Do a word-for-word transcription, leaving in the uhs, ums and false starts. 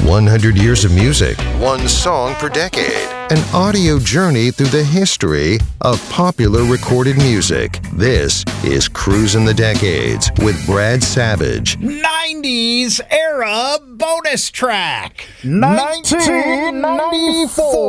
one hundred years of music, one song per decade. An audio journey through the history of popular recorded music. This is Cruising the Decades with Brad Savage. nineties era bonus track. nineteen ninety-four.